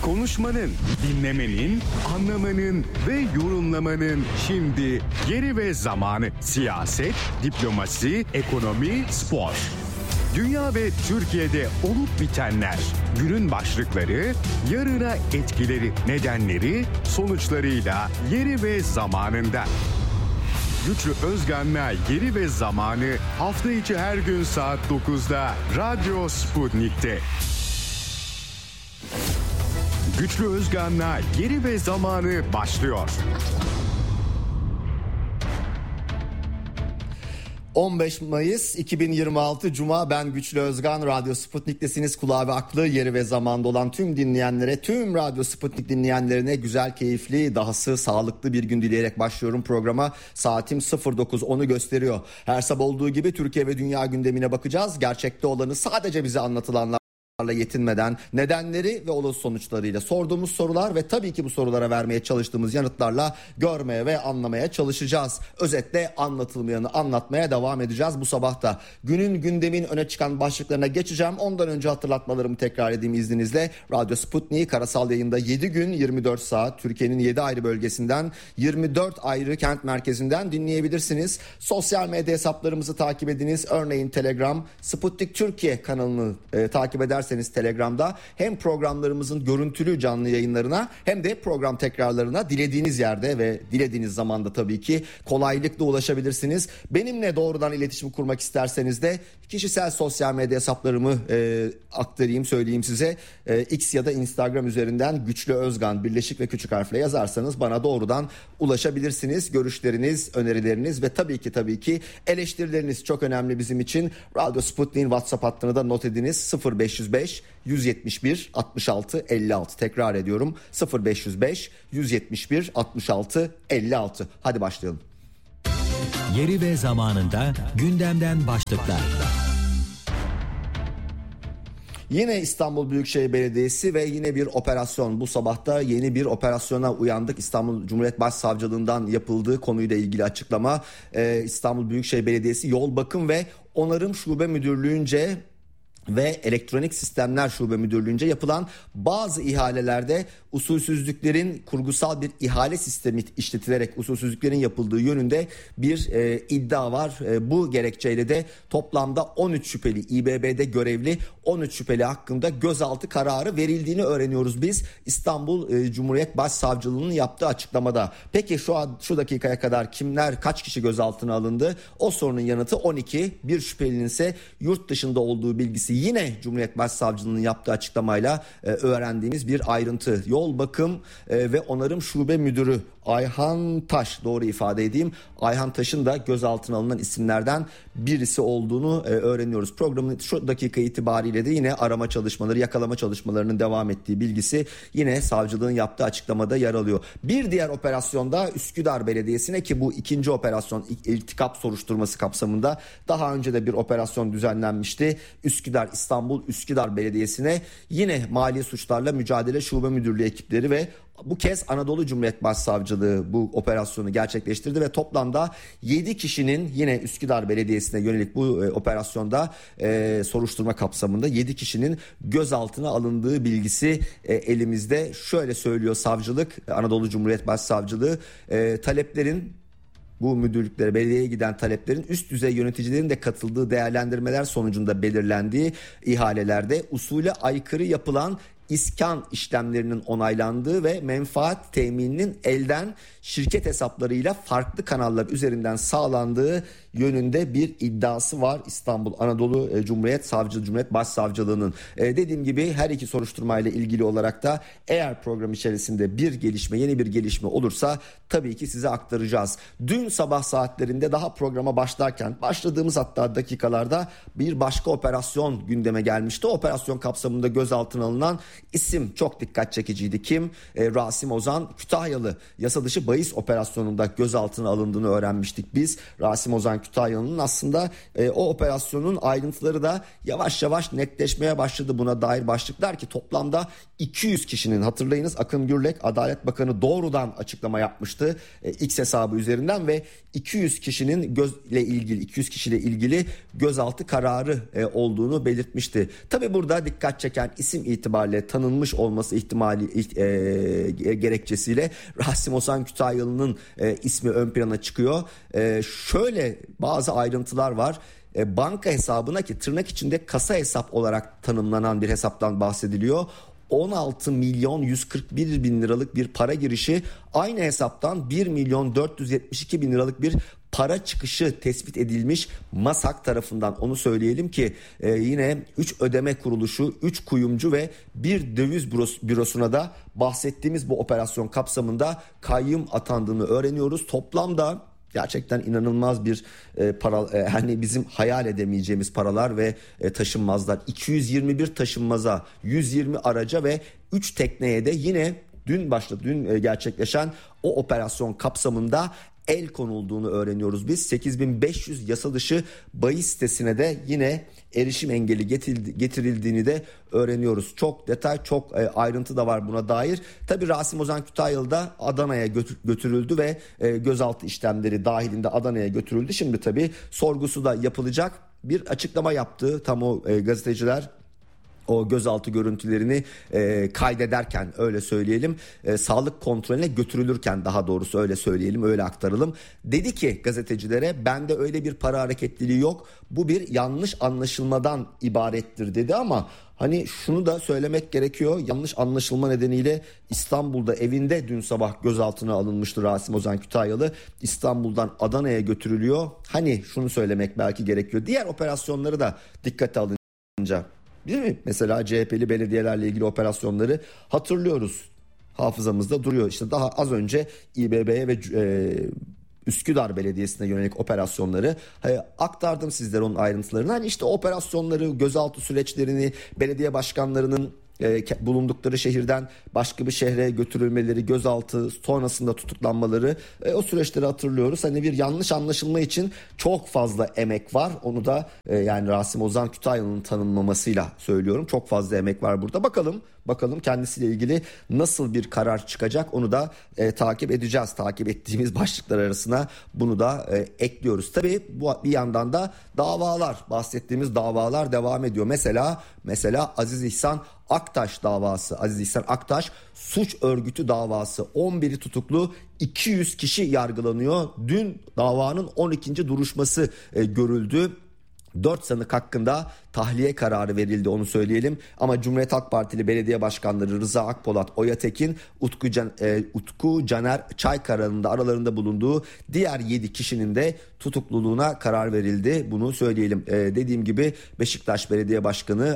Konuşmanın, dinlemenin, anlamanın ve yorumlamanın şimdi yeri ve zamanı. Siyaset, diplomasi, ekonomi, spor. Dünya ve Türkiye'de olup bitenler, günün başlıkları, yarına etkileri, nedenleri, sonuçlarıyla yeri ve zamanında. Güçlü Özgan'la Yeri ve Zamanı hafta içi her gün saat 9'da Radyo Sputnik'te. Güçlü Özgan'la Yeri ve Zamanı başlıyor. 15 Mayıs 2026 Cuma, ben Güçlü Özgan. Radyo Sputnik'tesiniz. Kulağı ve aklı yeri ve zamanda olan tüm dinleyenlere, tüm Radyo Sputnik dinleyenlerine güzel, keyifli, dahası sağlıklı bir gün dileyerek başlıyorum programa. Saatim 09.10'u gösteriyor. Her sabah olduğu gibi Türkiye ve dünya gündemine bakacağız. Gerçekte olanı sadece bize anlatılanlar yetinmeden, nedenleri ve olası sonuçlarıyla, sorduğumuz sorular ve tabii ki bu sorulara vermeye çalıştığımız yanıtlarla görmeye ve anlamaya çalışacağız. Özetle anlatılmayanı anlatmaya devam edeceğiz bu sabah da. Günün, gündemin öne çıkan başlıklarına geçeceğim. Ondan önce hatırlatmalarımı tekrar edeyim izninizle. Radyo Sputnik karasal yayında 7 gün 24 saat Türkiye'nin 7 ayrı bölgesinden, 24 ayrı kent merkezinden dinleyebilirsiniz. Sosyal medya hesaplarımızı takip ediniz. Örneğin Telegram Sputnik Türkiye kanalını takip ederseniz Telegram'da hem programlarımızın görüntülü canlı yayınlarına hem de program tekrarlarına dilediğiniz yerde ve dilediğiniz zamanda tabii ki kolaylıkla ulaşabilirsiniz. Benimle doğrudan iletişim kurmak isterseniz de kişisel sosyal medya hesaplarımı aktarayım, söyleyeyim size. X ya da Instagram üzerinden Güçlü Özgan birleşik ve küçük harfle yazarsanız bana doğrudan ulaşabilirsiniz. Görüşleriniz, önerileriniz ve tabii ki eleştirileriniz çok önemli bizim için. Radyo Sputnik'in WhatsApp hattını da not ediniz. 0505 171 66 56. Tekrar ediyorum. 0505 171 66 56. Hadi başlayalım. Yeri ve zamanında gündemden başlıklar. Yine İstanbul Büyükşehir Belediyesi ve yine bir operasyon. Bu sabahta yeni bir operasyona uyandık. İstanbul Cumhuriyet Başsavcılığından yapıldığı konuyla ilgili açıklama. İstanbul Büyükşehir Belediyesi Yol Bakım ve Onarım Şube Müdürlüğü'nce ve Elektronik Sistemler Şube Müdürlüğü'nce yapılan bazı ihalelerde usulsüzlüklerin, kurgusal bir ihale sistemi işletilerek usulsüzlüklerin yapıldığı yönünde bir iddia var. Bu gerekçeyle de toplamda 13 şüpheli, İBB'de görevli 13 şüpheli hakkında gözaltı kararı verildiğini öğreniyoruz biz İstanbul Cumhuriyet Başsavcılığı'nın yaptığı açıklamada. Peki şu dakikaya kadar kimler, kaç kişi gözaltına alındı? O sorunun yanıtı 12. Bir şüphelinin ise yurt dışında olduğu bilgisi yine Cumhuriyet Başsavcılığı'nın yaptığı açıklamayla öğrendiğimiz bir ayrıntı. Yol Bakım ve Onarım Şube Müdürü Ayhan Taş, doğru ifade edeyim, Ayhan Taş'ın da gözaltına alınan isimlerden birisi olduğunu öğreniyoruz. Programın şu dakika itibariyle de yine arama çalışmaları, yakalama çalışmalarının devam ettiği bilgisi yine savcılığın yaptığı açıklamada yer alıyor. Bir diğer operasyonda Üsküdar Belediyesi'ne, ki bu ikinci operasyon iltikap soruşturması kapsamında daha önce de bir operasyon düzenlenmişti. İstanbul Üsküdar Belediyesi'ne yine mali suçlarla mücadele şube müdürlüğü ekipleri ve bu kez Anadolu Cumhuriyet Başsavcılığı bu operasyonu gerçekleştirdi ve toplamda 7 kişinin yine Üsküdar Belediyesi'ne yönelik bu operasyonda soruşturma kapsamında 7 kişinin gözaltına alındığı bilgisi elimizde. Şöyle söylüyor savcılık, Anadolu Cumhuriyet Başsavcılığı, taleplerin, bu müdürlüklere, belediyeye giden taleplerin üst düzey yöneticilerin de katıldığı değerlendirmeler sonucunda belirlendiği ihalelerde usule aykırı yapılan iskan işlemlerinin onaylandığı ve menfaat temininin elden şirket hesaplarıyla farklı kanallar üzerinden sağlandığı yönünde bir iddiası var İstanbul Anadolu Cumhuriyet Başsavcılığı'nın. Dediğim gibi her iki soruşturmayla ilgili olarak da eğer program içerisinde yeni bir gelişme olursa tabii ki size aktaracağız. Dün sabah saatlerinde daha programa başladığımız hatta dakikalarda bir başka operasyon gündeme gelmişti. O operasyon kapsamında gözaltına alınan isim çok dikkat çekiciydi. Kim? Rasim Ozan Kütahyalı yasa dışı bahis operasyonunda gözaltına alındığını öğrenmiştik biz. Rasim Ozan Kütahyalı'nın aslında o operasyonun ayrıntıları da yavaş yavaş netleşmeye başladı. Buna dair başlıklar ki toplamda 200 kişinin, hatırlayınız Akın Gürlek Adalet Bakanı doğrudan açıklama yapmıştı X hesabı üzerinden ve 200 kişiyle ilgili gözaltı kararı olduğunu belirtmişti. Tabi burada dikkat çeken isim itibariyle tanınmış olması ihtimali gerekçesiyle Rasim Ozan Kütahyalı'nın ismi ön plana çıkıyor. Şöyle bazı ayrıntılar var. Banka hesabına, ki tırnak içinde kasa hesap olarak tanımlanan bir hesaptan bahsediliyor. 16 milyon 141 bin liralık bir para girişi, aynı hesaptan 1 milyon 472 bin liralık bir para çıkışı tespit edilmiş MASAK tarafından. Onu söyleyelim ki yine 3 ödeme kuruluşu, 3 kuyumcu ve bir döviz bürosuna da bahsettiğimiz bu operasyon kapsamında kayyum atandığını öğreniyoruz. Toplamda gerçekten inanılmaz bir para, hani bizim hayal edemeyeceğimiz paralar ve taşınmazlar. 221 taşınmaza, 120 araca ve 3 tekneye de yine dün gerçekleşen o operasyon kapsamında el konulduğunu öğreniyoruz biz. 8500 yasa dışı bahis sitesine de yine erişim engeli getirildiğini de öğreniyoruz. Çok detay, çok ayrıntı da var buna dair. Tabii Rasim Ozan Kütahyalı da Adana'ya götürüldü ve gözaltı işlemleri dahilinde Adana'ya götürüldü. Şimdi tabii sorgusu da yapılacak. Bir açıklama yaptı tam o gazeteciler. O gözaltı görüntülerini kaydederken, öyle söyleyelim, sağlık kontrolüne götürülürken, daha doğrusu öyle söyleyelim, öyle aktaralım. Dedi ki gazetecilere, bende öyle bir para hareketliliği yok, bu bir yanlış anlaşılmadan ibarettir dedi. Ama hani şunu da söylemek gerekiyor, yanlış anlaşılma nedeniyle İstanbul'da evinde dün sabah gözaltına alınmıştı Rasim Ozan Kütahyalı. İstanbul'dan Adana'ya götürülüyor. Hani şunu söylemek belki gerekiyor, diğer operasyonları da dikkate alınca, değil mi? Mesela CHP'li belediyelerle ilgili operasyonları hatırlıyoruz. Hafızamızda duruyor. İşte daha az önce İBB'ye ve Üsküdar Belediyesi'ne yönelik operasyonları aktardım sizlere, onun ayrıntılarını. Hani işte operasyonları, gözaltı süreçlerini, belediye başkanlarının bulundukları şehirden başka bir şehre götürülmeleri, gözaltı sonrasında tutuklanmaları, o süreçleri hatırlıyoruz. Hani bir yanlış anlaşılma için çok fazla emek var. Onu da yani Rasim Ozan Kütahyalı'nın tanınmamasıyla söylüyorum. Çok fazla emek var burada. Bakalım kendisiyle ilgili nasıl bir karar çıkacak, onu da takip edeceğiz. Takip ettiğimiz başlıklar arasına bunu da ekliyoruz. Tabii bu bir yandan da bahsettiğimiz davalar devam ediyor. Mesela Aziz İhsan Aktaş davası. Aziz İhsan Aktaş suç örgütü davası. 11'i tutuklu, 200 kişi yargılanıyor. Dün davanın 12. duruşması görüldü. 4 sanık hakkında tahliye kararı verildi, onu söyleyelim. Ama Cumhuriyet Halk Partili belediye başkanları Rıza Akpolat, Oya Tekin, Utku Caner Çaykara'nın da aralarında bulunduğu diğer 7 kişinin de tutukluluğuna karar verildi. Bunu söyleyelim. Dediğim gibi Beşiktaş Belediye Başkanı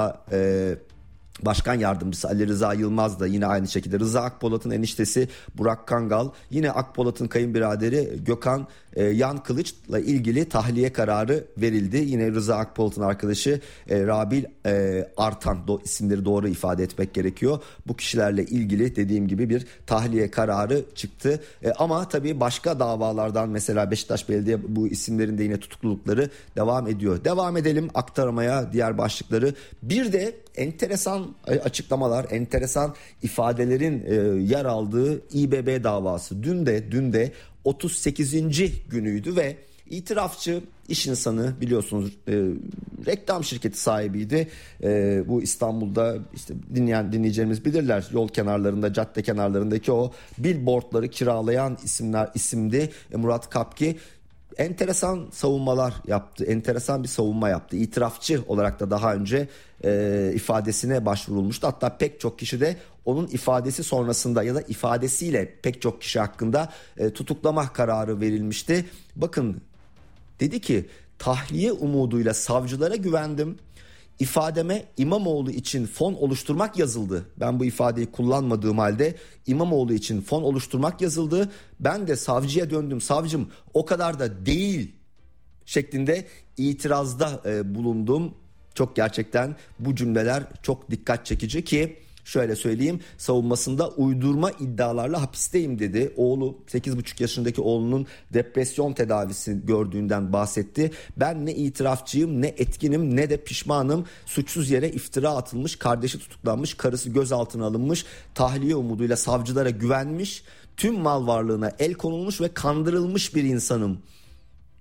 Başkan Yardımcısı Ali Rıza Yılmaz da yine aynı şekilde, Rıza Akpolat'ın eniştesi Burak Kangal, yine Akpolat'ın kayınbiraderi Gökhan Yan Kılıç'la ilgili tahliye kararı verildi. Yine Rıza Akpolat'ın arkadaşı Rabil Artan, isimleri doğru ifade etmek gerekiyor. Bu kişilerle ilgili dediğim gibi bir tahliye kararı çıktı. Ama tabii başka davalardan, mesela Beşiktaş Belediye, bu isimlerin de yine tutuklulukları devam ediyor. Devam edelim aktarmaya diğer başlıkları. Bir de enteresan açıklamalar, enteresan ifadelerin yer aldığı İBB davası. Dün de 38. günüydü ve itirafçı iş insanı, biliyorsunuz reklam şirketi sahibiydi. Bu İstanbul'da işte dinleyicilerimiz bilirler, yol kenarlarında, cadde kenarlarındaki o billboardları kiralayan isimdi Murat Kapki. Enteresan savunmalar yaptı. Enteresan bir savunma yaptı. İtirafçı olarak da daha önce ifadesine başvurulmuştu. Hatta pek çok kişi de onun ifadesi sonrasında ya da ifadesiyle pek çok kişi hakkında tutuklama kararı verilmişti. Bakın, dedi ki, tahliye umuduyla savcılara güvendim. İfademe İmamoğlu için fon oluşturmak yazıldı. Ben bu ifadeyi kullanmadığım halde İmamoğlu için fon oluşturmak yazıldı. Ben de savcıya döndüm. Savcım, o kadar da değil şeklinde itirazda bulundum. Çok, gerçekten bu cümleler çok dikkat çekici ki şöyle söyleyeyim, savunmasında uydurma iddialarla hapisteyim dedi. Oğlu, 8,5 yaşındaki oğlunun depresyon tedavisi gördüğünden bahsetti. Ben ne itirafçıyım, ne etkinim, ne de pişmanım. Suçsuz yere iftira atılmış, kardeşi tutuklanmış, karısı gözaltına alınmış, tahliye umuduyla savcılara güvenmiş, tüm mal varlığına el konulmuş ve kandırılmış bir insanım.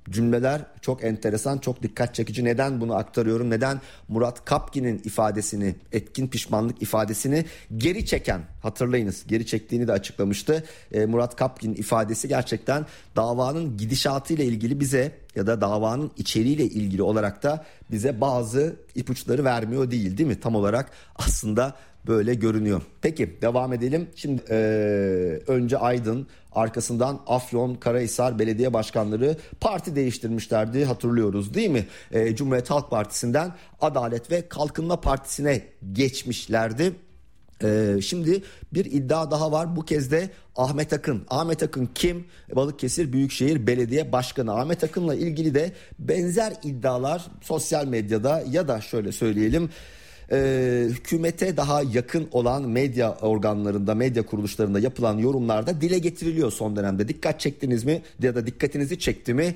cümleler çok enteresan, çok dikkat çekici. Neden bunu aktarıyorum? Neden Murat Kapkin'in ifadesini, etkin pişmanlık ifadesini geri çeken, hatırlayınız, geri çektiğini de açıklamıştı. Murat Kapkin ifadesi gerçekten davanın gidişatıyla ilgili bize ya da davanın içeriğiyle ilgili olarak da bize bazı ipuçları vermiyor değil mi? Tam olarak aslında böyle görünüyor. Peki devam edelim. Şimdi önce Aydın, arkasından Afyonkarahisar belediye başkanları parti değiştirmişlerdi, hatırlıyoruz değil mi? Cumhuriyet Halk Partisi'nden Adalet ve Kalkınma Partisi'ne geçmişlerdi. Şimdi bir iddia daha var, bu kez de Ahmet Akın. Ahmet Akın kim? Balıkesir Büyükşehir Belediye Başkanı. Ahmet Akın'la ilgili de benzer iddialar sosyal medyada ya da şöyle söyleyelim, hükümete daha yakın olan medya organlarında, medya kuruluşlarında yapılan yorumlarda dile getiriliyor son dönemde. Dikkat çektiniz mi ya da dikkatinizi çekti mi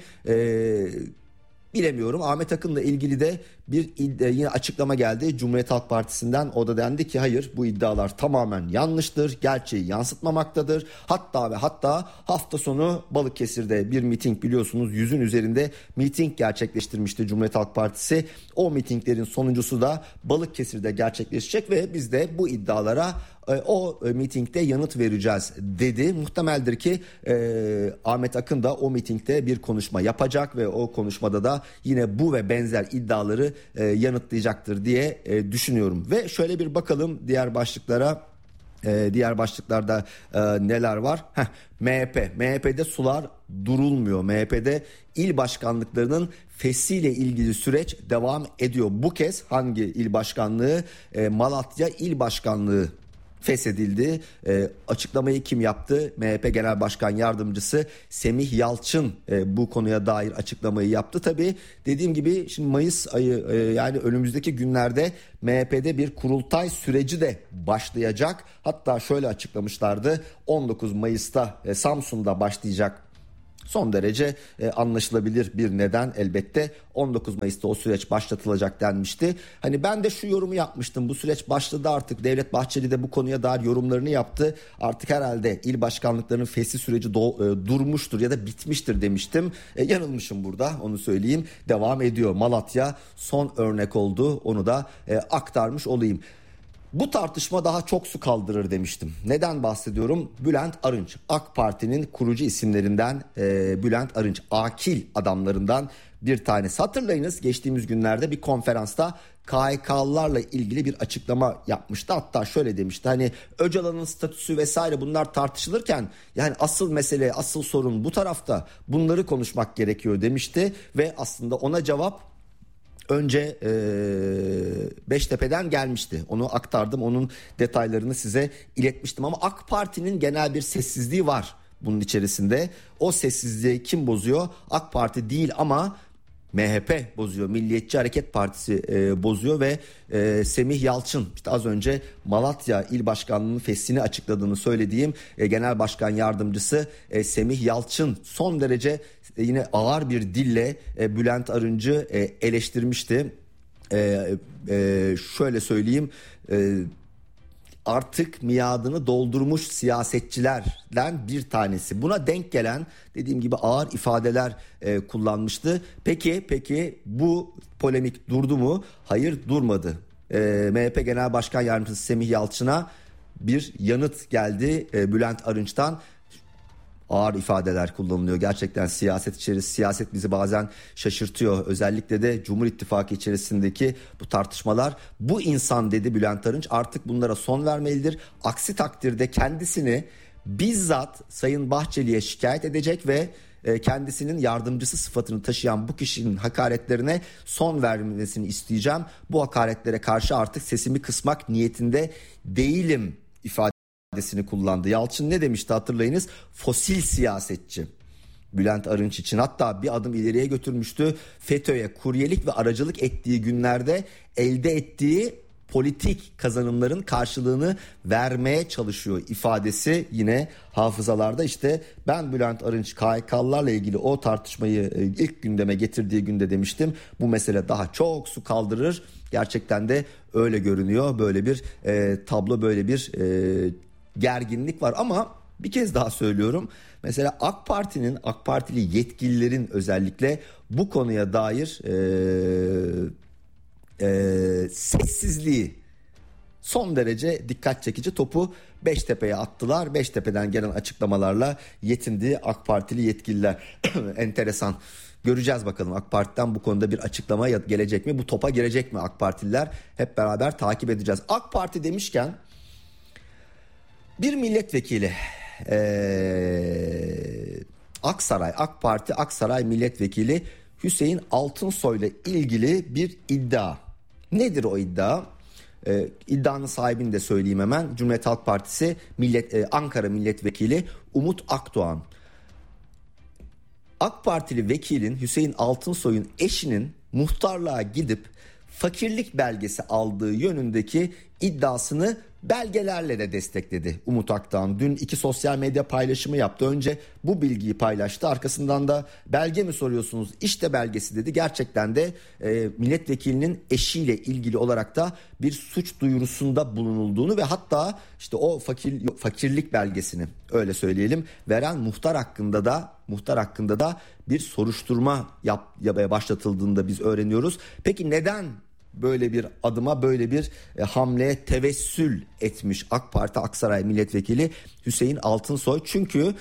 bilemiyorum. Ahmet Akın'la ilgili de bir yine açıklama geldi Cumhuriyet Halk Partisi'nden. O da dendi ki hayır, bu iddialar tamamen yanlıştır, gerçeği yansıtmamaktadır. Hatta ve hatta hafta sonu Balıkesir'de bir miting, biliyorsunuz 100'ün üzerinde miting gerçekleştirmişti Cumhuriyet Halk Partisi. O mitinglerin sonuncusu da Balıkesir'de gerçekleşecek ve biz de bu iddialara o mitingde yanıt vereceğiz dedi. Muhtemeldir ki Ahmet Akın da o mitingde bir konuşma yapacak ve o konuşmada da yine bu ve benzer iddiaları yanıtlayacaktır diye düşünüyorum. Ve şöyle bir bakalım diğer başlıklara. Diğer başlıklarda neler var? MHP'de sular durulmuyor. MHP'de il başkanlıklarının feshiyle ilgili süreç devam ediyor. Bu kez hangi il başkanlığı? Malatya İl Başkanlığı feshedildi. Açıklamayı kim yaptı? MHP Genel Başkan Yardımcısı Semih Yalçın bu konuya dair açıklamayı yaptı. Tabii dediğim gibi şimdi Mayıs ayı, yani önümüzdeki günlerde MHP'de bir kurultay süreci de başlayacak. Hatta şöyle açıklamışlardı: 19 Mayıs'ta Samsun'da başlayacak. Son derece anlaşılabilir bir neden elbette. 19 Mayıs'ta o süreç başlatılacak denmişti. Hani ben de şu yorumu yapmıştım: bu süreç başladı artık. Devlet Bahçeli de bu konuya dair yorumlarını yaptı. Artık herhalde il başkanlıklarının fesih süreci durmuştur ya da bitmiştir demiştim. Yanılmışım burada, onu söyleyeyim. Devam ediyor. Malatya son örnek oldu. Onu da aktarmış olayım. Bu tartışma daha çok su kaldırır demiştim. Neden bahsediyorum? Bülent Arınç, AK Parti'nin kurucu isimlerinden Bülent Arınç, akil adamlarından bir tanesi. Hatırlayınız, geçtiğimiz günlerde bir konferansta KHK'lılarla ilgili bir açıklama yapmıştı. Hatta şöyle demişti: hani Öcalan'ın statüsü vesaire bunlar tartışılırken yani asıl mesele, asıl sorun bu tarafta, bunları konuşmak gerekiyor demişti. Ve aslında ona cevap önce Beştepe'den gelmişti. Onu aktardım, onun detaylarını size iletmiştim. Ama AK Parti'nin genel bir sessizliği var bunun içerisinde. O sessizliği kim bozuyor? AK Parti değil ama MHP bozuyor. Milliyetçi Hareket Partisi bozuyor ve Semih Yalçın, işte az önce Malatya İl Başkanlığı'nın feshini açıkladığını söylediğim Genel Başkan Yardımcısı Semih Yalçın son derece yine ağır bir dille Bülent Arınç'ı eleştirmişti. Şöyle söyleyeyim, artık miadını doldurmuş siyasetçilerden bir tanesi. Buna denk gelen, dediğim gibi, ağır ifadeler kullanmıştı. Peki bu polemik durdu mu? Hayır, durmadı. MHP Genel Başkan Yardımcısı Semih Yalçın'a bir yanıt geldi Bülent Arınç'tan. Ağır ifadeler kullanılıyor. Gerçekten siyaset bizi bazen şaşırtıyor. Özellikle de Cumhur İttifakı içerisindeki bu tartışmalar. Bu insan, dedi Bülent Arınç, artık bunlara son vermelidir. Aksi takdirde kendisini bizzat Sayın Bahçeli'ye şikayet edecek ve kendisinin yardımcısı sıfatını taşıyan bu kişinin hakaretlerine son vermesini isteyeceğim. Bu hakaretlere karşı artık sesimi kısmak niyetinde değilim ifadesini kullandı. Yalçın ne demişti hatırlayınız? Fosil siyasetçi Bülent Arınç için. Hatta bir adım ileriye götürmüştü. FETÖ'ye kuryelik ve aracılık ettiği günlerde elde ettiği politik kazanımların karşılığını vermeye çalışıyor ifadesi yine hafızalarda. İşte ben Bülent Arınç KHK'lılarla ilgili o tartışmayı ilk gündeme getirdiği günde demiştim. Bu mesele daha çok su kaldırır. Gerçekten de öyle görünüyor. Böyle bir tablo, böyle bir gerginlik var ama bir kez daha söylüyorum. Mesela AK Partili yetkililerin özellikle bu konuya dair sessizliği son derece dikkat çekici. Topu Beştepe'ye attılar. Beştepe'den gelen açıklamalarla yetindi AK Partili yetkililer. Enteresan. Göreceğiz bakalım AK Parti'den bu konuda bir açıklama gelecek mi? Bu topa girecek mi AK Partililer? Hep beraber takip edeceğiz. AK Parti demişken bir milletvekili AK Parti Aksaray Milletvekili Hüseyin Altınsoy'la ilgili bir iddia. Nedir o iddia? İddianın sahibini de söyleyeyim hemen. Cumhuriyet Halk Partisi Ankara Milletvekili Umut Akdoğan. AK Partili vekilin Hüseyin Altınsoy'un eşinin muhtarlığa gidip fakirlik belgesi aldığı yönündeki iddiasını belgelerle de destekledi Umut Akdoğan. Dün 2 sosyal medya paylaşımı yaptı. Önce bu bilgiyi paylaştı. Arkasından da belge mi soruyorsunuz? İşte belgesi dedi. Gerçekten de milletvekilinin eşiyle ilgili olarak da bir suç duyurusunda bulunulduğunu ve hatta işte o fakirlik belgesini, öyle söyleyelim, veren muhtar hakkında da bir soruşturma başlatıldığını da biz öğreniyoruz. Peki neden böyle bir adıma, böyle bir hamleye tevessül etmiş AK Parti Aksaray Milletvekili Hüseyin Altınsoy? Çünkü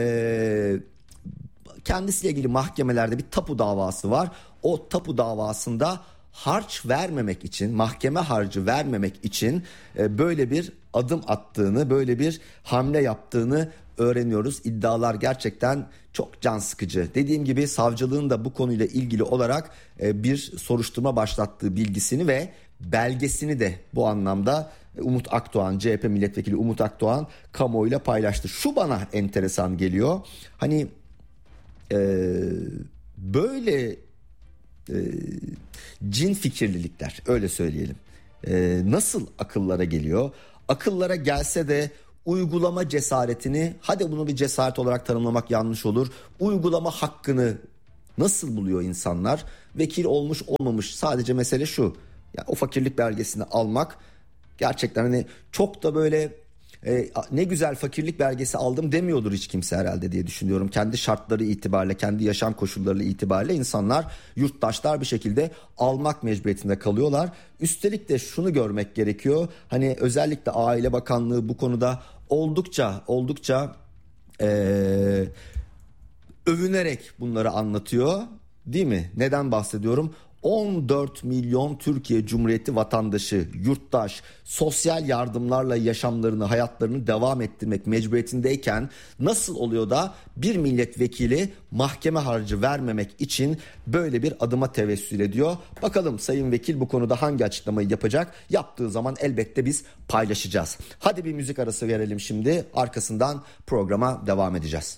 kendisiyle ilgili mahkemelerde bir tapu davası var. O tapu davasında harç vermemek için, mahkeme harcı vermemek için böyle bir adım attığını, böyle bir hamle yaptığını öğreniyoruz. İddialar gerçekten çok can sıkıcı. Dediğim gibi savcılığın da bu konuyla ilgili olarak bir soruşturma başlattığı bilgisini ve belgesini de bu anlamda Umut Akdoğan, CHP milletvekili Umut Akdoğan kamuoyuyla paylaştı. Şu bana enteresan geliyor. Hani böyle cin fikirlilikler, öyle söyleyelim, nasıl akıllara geliyor? Akıllara gelse de uygulama cesaretini, hadi bunu bir cesaret olarak tanımlamak yanlış olur, uygulama hakkını nasıl buluyor insanlar? Vekil olmuş olmamış, sadece mesele şu: ya o fakirlik belgesini almak gerçekten hani çok da böyle ne güzel fakirlik belgesi aldım demiyordur hiç kimse herhalde diye düşünüyorum. Kendi şartları itibariyle, kendi yaşam koşulları itibariyle insanlar, yurttaşlar bir şekilde almak mecburiyetinde kalıyorlar. Üstelik de şunu görmek gerekiyor. Hani özellikle Aile Bakanlığı bu konuda oldukça övünerek bunları anlatıyor, değil mi? Neden bahsediyorum? 14 milyon Türkiye Cumhuriyeti vatandaşı, yurttaş, sosyal yardımlarla yaşamlarını, hayatlarını devam ettirmek mecburiyetindeyken nasıl oluyor da bir milletvekili mahkeme harcı vermemek için böyle bir adıma tevessül ediyor? Bakalım Sayın Vekil bu konuda hangi açıklamayı yapacak? Yaptığı zaman elbette biz paylaşacağız. Hadi bir müzik arası verelim şimdi. Arkasından programa devam edeceğiz.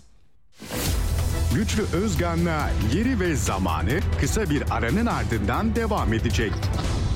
Güçlü Özgan'la Yeri ve Zamanı kısa bir aranın ardından devam edecek.